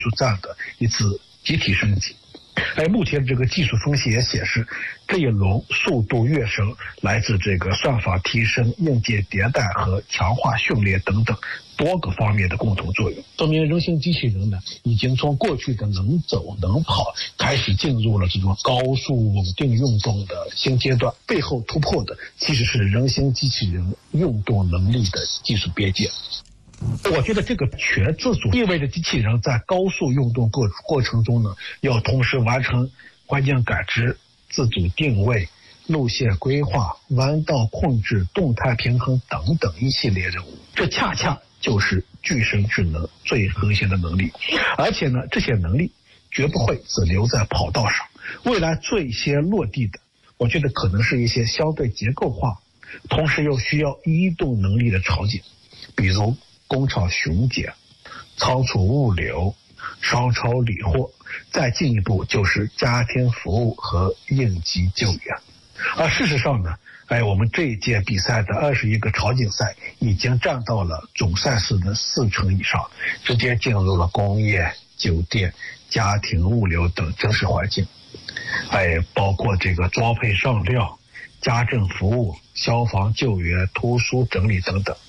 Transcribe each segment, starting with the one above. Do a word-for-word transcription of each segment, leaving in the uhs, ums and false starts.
这样的一次集体升级。而目前这个技术分析也显示，这一轮速度跃升来自这个算法提升、硬件迭代和强化训练等等多个方面的共同作用，说明人形机器人呢已经从过去的能走能跑开始进入了这种高速稳定运动的新阶段，背后突破的其实是人形机器人运动能力的技术边界。我觉得这个全自主意味着机器人在高速运动过过程中呢，要同时完成环境感知、自主定位、路线规划、弯道控制、动态平衡等等一系列任务。这恰恰就是具身智能最核心的能力，而且呢，这些能力绝不会只留在跑道上。未来最先落地的，我觉得可能是一些相对结构化，同时又需要移动能力的场景，比如工厂巡检、仓储物流、商超理货，再进一步就是家庭服务和应急救援。而事实上呢，哎，我们这一届比赛的二十一个场景赛已经占到了总赛事的四成以上，直接进入了工业、酒店、家庭物流等真实环境，哎，包括这个装配上料、家政服务、消防救援、图书整理等等。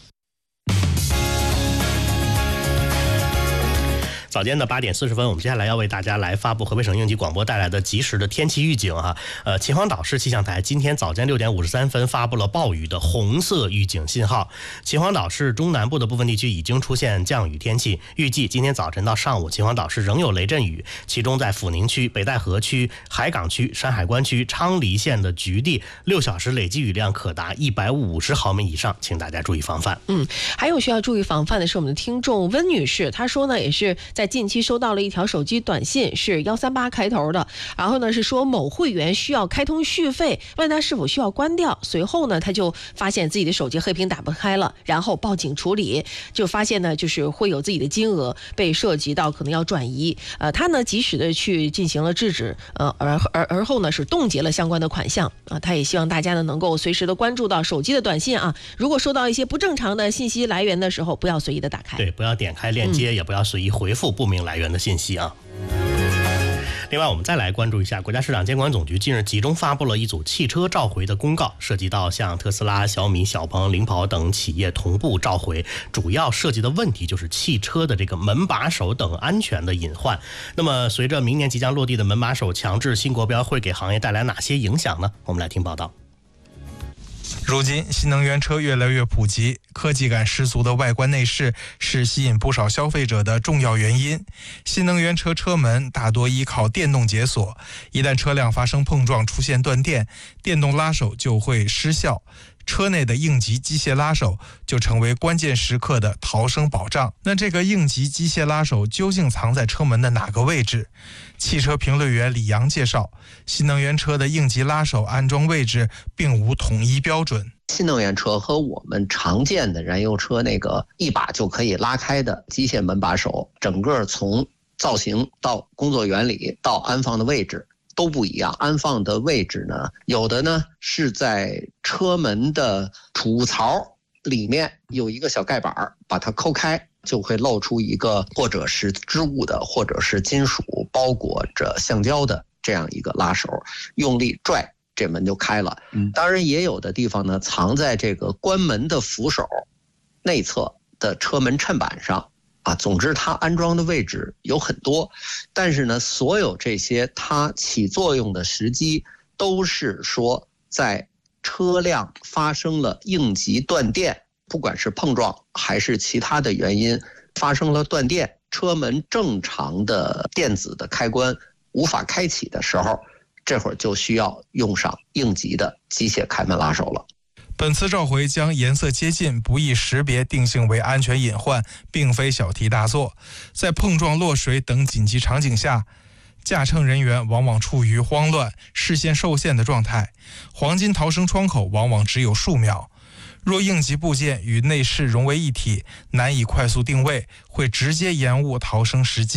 早间的八点四十分，我们接下来要为大家来发布河北省应急广播带来的及时的天气预警啊。呃，秦皇岛市气象台今天早间六点五十三分发布了暴雨的红色预警信号。秦皇岛市中南部的部分地区已经出现降雨天气，预计今天早晨到上午，秦皇岛市仍有雷阵雨，其中在阜宁区、北戴河区、海港区、山海关区、昌黎县的局地，六小时累计雨量可达一百五十毫米以上，请大家注意防范。 嗯，还有需要注意防范的是我们的听众温女士，她说呢，也是在在近期收到了一条手机短信，是一三八开头的，然后呢是说某会员需要开通续费，问他是否需要关掉。随后呢他就发现自己的手机黑屏打不开了，然后报警处理，就发现呢就是会有自己的金额被涉及到，可能要转移。呃，他呢及时的去进行了制止，呃而而而后呢是冻结了相关的款项啊、呃。他也希望大家呢能够随时的关注到手机的短信啊，如果收到一些不正常的信息来源的时候，不要随意的打开， 对，不要点开链接、嗯，也不要随意回复不明来源的信息啊。另外，我们再来关注一下，国家市场监管总局近日集中发布了一组汽车召回的公告，涉及到像特斯拉、小米、小鹏、领跑等企业同步召回，主要涉及的问题就是汽车的这个门把手等安全的隐患。那么，随着明年即将落地的门把手强制新国标，会给行业带来哪些影响呢？我们来听报道。 如今新能源车越来越普及，科技感十足的外观内饰是吸引不少消费者的重要原因。新能源车车门大多依靠电动解锁，一旦车辆发生碰撞出现断电，电动拉手就会失效，车内的应急机械拉手就成为关键时刻的逃生保障。那这个应急机械拉手究竟藏在车门的哪个位置？汽车评论员李阳介绍，新能源车的应急拉手安装位置并无统一标准。 新能源车和我们常见的燃油车那个一把就可以拉开的机械门把手，整个从造型到工作原理到安放的位置都不一样。安放的位置呢，有的呢是在车门的储物槽里面有一个小盖板，把它抠开就会露出一个或者是织物的或者是金属包裹着橡胶的这样一个拉手，用力拽这门就开了。当然也有的地方呢藏在这个关门的扶手内侧的车门衬板上啊，总之它安装的位置有很多，但是呢所有这些它起作用的时机都是说在车辆发生了应急断电，不管是碰撞还是其他的原因发生了断电，车门正常的电子的开关无法开启的时候，这会儿就需要用上应急的机械开门拉手了。 本次召回将颜色接近、不易识别定性为安全隐患，并非小题大做。在碰撞、落水等紧急场景下，驾乘人员往往处于慌乱、视线受限的状态，黄金逃生窗口往往只有数秒。若应急部件与内饰融为一体，难以快速定位，会直接延误逃生时机。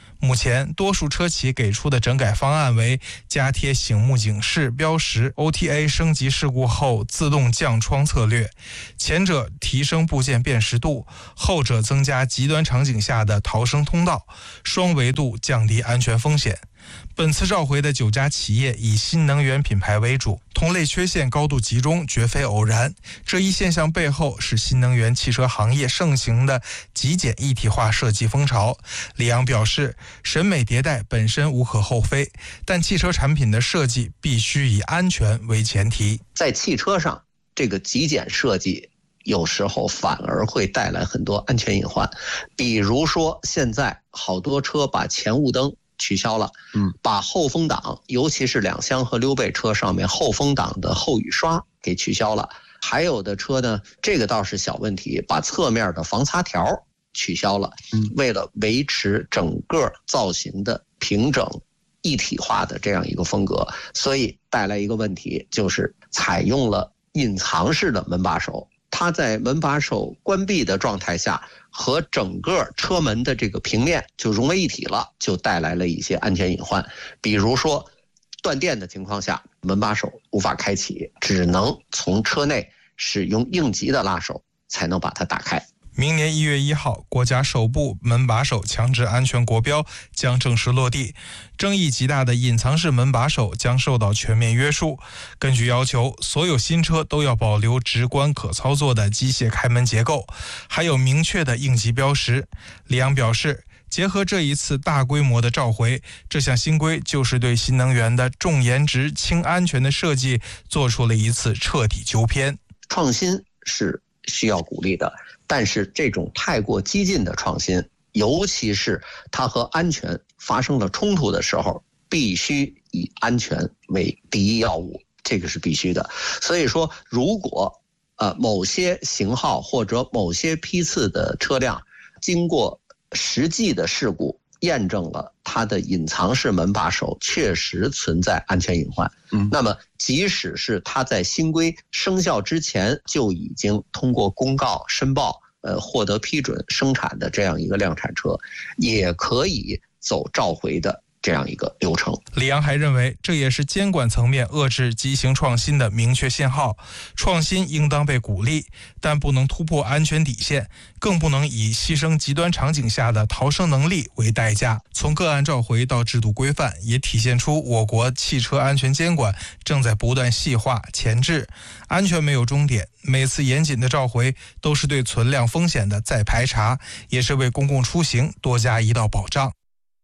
目前多数车企给出的整改方案为加贴醒目警示标识 O T A 升级事故后自动降窗策略，前者提升部件辨识度，后者增加极端场景下的逃生通道，双维度降低安全风险。本次召回的九家企业以新能源品牌为主，同类缺陷高度集中，绝非偶然。这一现象背后是新能源汽车行业盛行的极简一体化设计风潮。李阳表示，审美迭代本身无可厚非，但汽车产品的设计必须以安全为前提。 在汽车上，这个极简设计有时候反而会带来很多安全隐患，比如说现在好多车把前雾灯取消了，嗯，把后风挡，尤其是两厢和溜背车上面后风挡的后雨刷给取消了。还有的车呢，这个倒是小问题，把侧面的防擦条取消了，嗯，为了维持整个造型的平整一体化的这样一个风格，所以带来一个问题，就是采用了隐藏式的门把手。它在门把手关闭的状态下，和整个车门的这个平面就融为一体了，就带来了一些安全隐患。比如说断电的情况下，门把手无法开启，只能从车内使用应急的拉手才能把它打开。 明年一月一号，国家首部门把手强制安全国标将正式落地，争议极大的隐藏式门把手将受到全面约束。根据要求，所有新车都要保留直观可操作的机械开门结构，还有明确的应急标识。李阳表示，结合这一次大规模的召回，这项新规就是对新能源的重颜值、轻安全的设计做出了一次彻底纠偏。 创新是需要鼓励的，但是这种太过激进的创新，尤其是它和安全发生了冲突的时候，必须以安全为第一要务，这个是必须的。所以说，如果呃某些型号或者某些批次的车辆经过实际的事故验证了它的隐藏式门把手确实存在安全隐患，嗯，那么即使是它在新规生效之前就已经通过公告申报呃获得批准生产的这样一个量产车，也可以走召回的这样一个流程。 李阳还认为，这也是监管层面遏制畸形创新的明确信号。创新应当被鼓励，但不能突破安全底线，更不能以牺牲极端场景下的逃生能力为代价。从个案召回到制度规范，也体现出我国汽车安全监管正在不断细化前置。安全没有终点，每次严谨的召回都是对存量风险的再排查，也是为公共出行多加一道保障。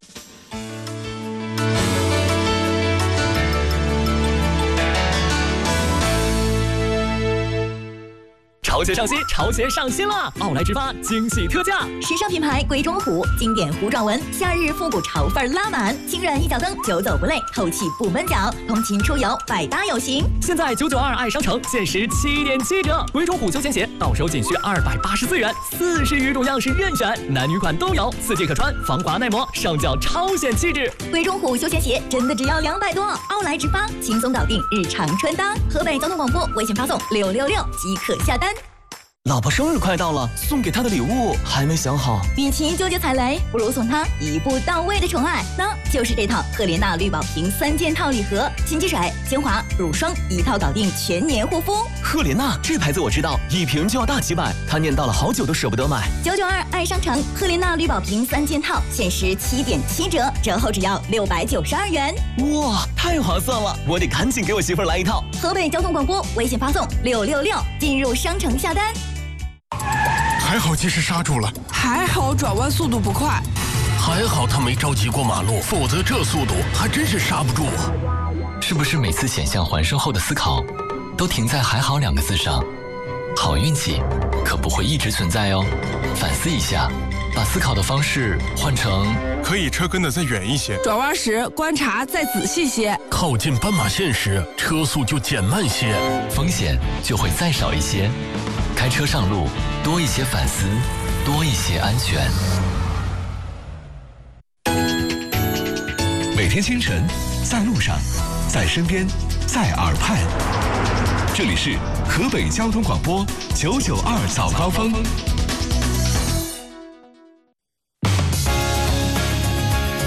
潮鞋上新，潮鞋上新了！奥莱直发惊喜特价， 时尚品牌鬼冢虎，经典弧状纹，夏日复古潮范拉满，轻软一脚蹬，久走不累，透气不闷脚，通勤出游百搭有型。 现在九九二爱商城限时七点七折，鬼冢虎休闲鞋到手仅需二百八十四元，四十余种样式任选，男女款都有，四季可穿，防滑耐磨，上脚超显气质。 鬼冢虎休闲鞋真的只要两百多，奥莱直发轻松搞定日常穿搭。河北交通广播微信发送六六六即可下单。 老婆生日快到了，送给她的礼物还没想好。 与其纠结踩雷，不如送她一步到位的宠爱，那就是这套赫莲娜绿宝瓶三件套礼盒，清洁水、精华、乳霜一套搞定全年护肤。 赫莲娜这牌子我知道，一瓶就要大几百，她念叨了好久都舍不得买。 九九二爱商城赫莲娜绿宝瓶三件套限时七点七折，折后只要六百九十二元。 哇，太划算了！我得赶紧给我媳妇儿来一套。 河北交通广播微信发送六六六进入商城下单。 还好及时刹住了， 还好转弯速度不快， 还好他没着急过马路，否则这速度还真是刹不住啊！ 是不是每次险象环生后的思考都停在还好两个字上？好运气可不会一直存在哦，反思一下，把思考的方式换成可以车跟得再远一些， 转弯时观察再仔细些， 靠近斑马线时车速就减慢些， 风险就会再少一些。开车上路，多一些反思，多一些安全。 每天清晨，在路上，在身边，在耳畔。这里是河北交通广播九九二早高峰。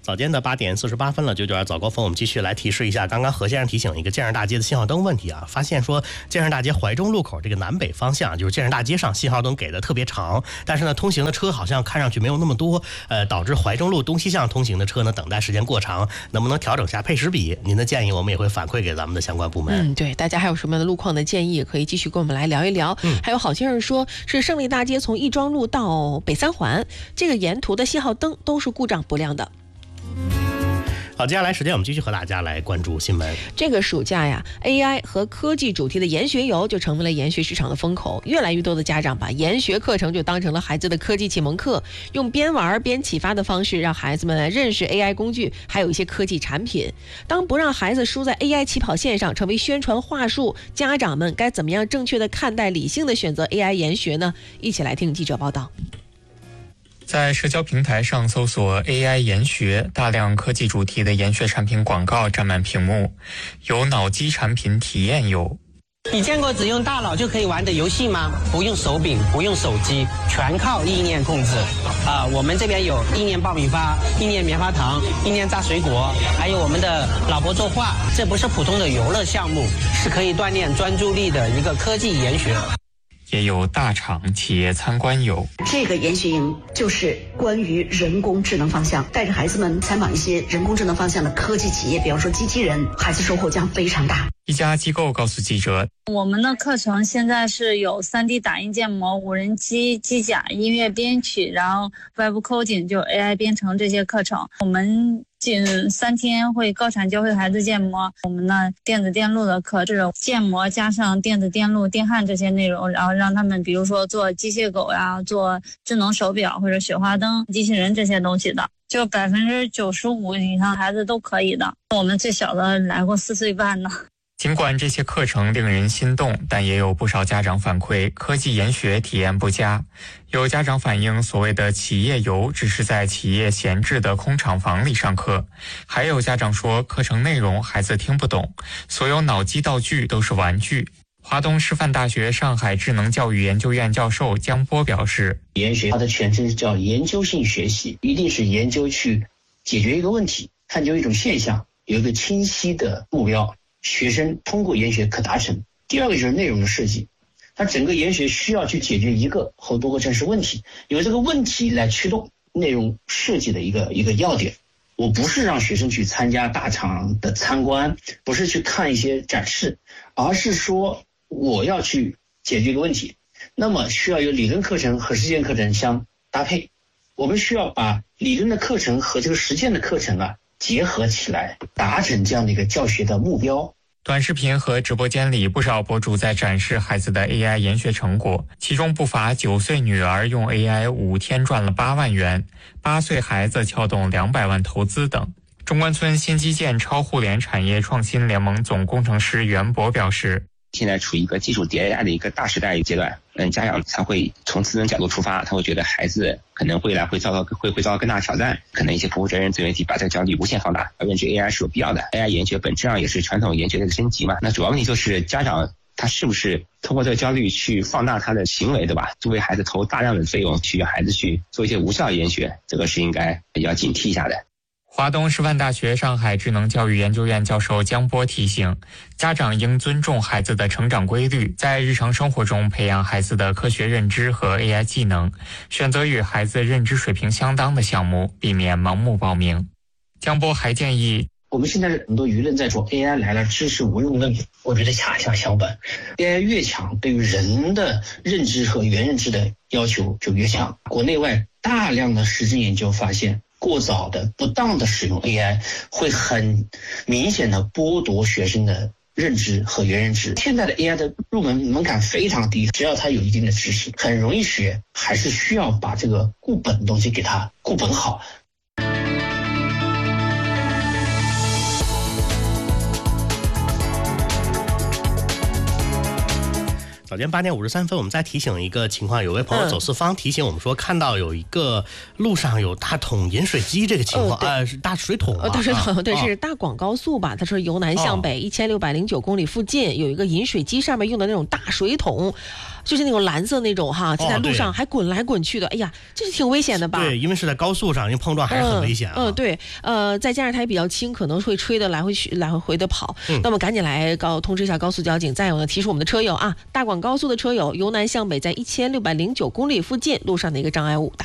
早间的八点四十八分了，九九二早高峰，我们继续来提示一下，刚刚何先生提醒一个建设大街的信号灯问题啊，发现说建设大街怀中路口这个南北方向，就是建设大街上信号灯给的特别长，但是呢，通行的车好像看上去没有那么多，呃，导致怀中路东西向通行的车呢等待时间过长，能不能调整下配时比？您的建议我们也会反馈给咱们的相关部门。 嗯，对，大家还有什么样的路况的建议，也可以继续跟我们来聊一聊。 嗯， 还有好先生说是胜利大街从亦庄路到北三环，这个沿途的信号灯都是故障不亮的。 好，接下来时间我们继续和大家来关注新闻。 这个暑假呀 ，A I 和科技主题的研学游就成为了研学市场的风口。越来越多的家长把研学课程就当成了孩子的科技启蒙课，用边玩边启发的方式，让孩子们来认识 A I 工具，还有一些科技产品。当不让孩子输在 A I 起跑线上成为宣传话术，家长们该怎么样正确的看待、理性的选择 A I 研学呢？一起来听记者报道。 在社交平台上搜索 A I 研学，大量科技主题的研学产品广告占满屏幕，有脑机产品体验游。 你见过只用大脑就可以玩的游戏吗？不用手柄，不用手机，全靠意念控制。啊、呃，我们这边有意念爆米花、意念棉花糖、意念炸水果，还有我们的老婆作画。这不是普通的游乐项目，是可以锻炼专注力的一个科技研学。 也有大厂企业参观游。 这个研学营就是关于人工智能方向，带着孩子们参访一些人工智能方向的科技企业，比方说机器人，孩子收获将非常大。 一家机构告诉记者， 我们的课程现在是有 三 D 打印建模、无人机、机甲、音乐编曲，然后 Web Coding 就 A I 编程这些课程。我们近三天会高产教会孩子建模。我们呢电子电路的课是建模加上电子电路、电焊这些内容，然后让他们比如说做机械狗呀、做智能手表或者雪花灯、机器人这些东西的。就百分之九十五以上孩子都可以的。我们最小的来过四岁半呢。 尽管这些课程令人心动，但也有不少家长反馈科技研学体验不佳。有家长反映，所谓的企业游只是在企业闲置的空厂房里上课。还有家长说，课程内容孩子听不懂，所有脑机道具都是玩具。华东师范大学上海智能教育研究院教授江波表示， 研学它的全称叫研究性学习，一定是研究去解决一个问题，探究一种现象，有一个清晰的目标，学生通过研学可达成。第二个就是内容的设计，它整个研学需要去解决一个或多个真实问题，由这个问题来驱动内容设计的一个一个要点。我不是让学生去参加大厂的参观，不是去看一些展示，而是说我要去解决一个问题，那么需要有理论课程和实践课程相搭配。我们需要把理论的课程和这个实践的课程啊结合起来，达成这样的一个教学的目标。 短视频和直播间里，不少博主在展示孩子的 A I 研学成果，其中不乏九岁女儿用 A I 五天赚了八万元，八岁孩子撬动两百万投资等。中关村新基建超互联产业创新联盟总工程师袁博表示， 现在处于一个技术迭代的一个大时代阶段，嗯，家长他会从自身角度出发，他会觉得孩子可能未来会遭到会会遭到更大的挑战，可能一些不负责任自媒体把这个焦虑无限放大，而认知 A I 是有必要的。A I 研学本质上也是传统研学的一个升级嘛，那主要问题就是家长他是不是通过这个焦虑去放大他的行为，对吧？就为孩子投大量的费用去孩子去做一些无效研学，这个是应该要警惕一下的。 华东师范大学上海智能教育研究院教授江波提醒，家长应尊重孩子的成长规律，在日常生活中培养孩子的科学认知和 A I 技能，选择与孩子认知水平相当的项目，避免盲目报名。江波还建议， 我们现在很多舆论在说 A I 来了知识无用论，我觉得恰恰相反， A I 越强，对于人的认知和原认知的要求就越强。国内外大量的实证研究发现，过早的不当的使用 A I 会很明显的剥夺学生的认知和原认知。现在的 A I 的入门门槛非常低，只要他有一定的知识很容易学，还是需要把这个固本的东西给他固本好。 早间八点五十三分，我们再提醒一个情况，有位朋友走四方提醒我们说，看到有一个路上有大桶饮水机这个情况，呃，是大水桶啊， 大水桶，对， 啊是大广高速吧？他说由南向北一千六百零九公里附近有一个饮水机，上面用的那种大水桶。 就是那种蓝色那种哈，就在路上还滚来滚去的，哎呀，这是挺危险的吧？ 对，因为是在高速上，因为碰撞还是很危险啊。 嗯，嗯对，呃，再加上它也比较轻，可能会吹的来回去来回回的跑。嗯、那么赶紧来告通知一下高速交警。再有呢，提示我们的车友啊，大广高速的车友由南向北在一千六百零九公里附近路上的一个障碍物。